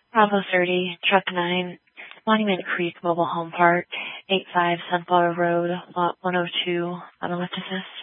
Bravo 30, Truck 9, Monument Creek Mobile Home Park, 85 Sunflower Road, Lot 102, Autolysis.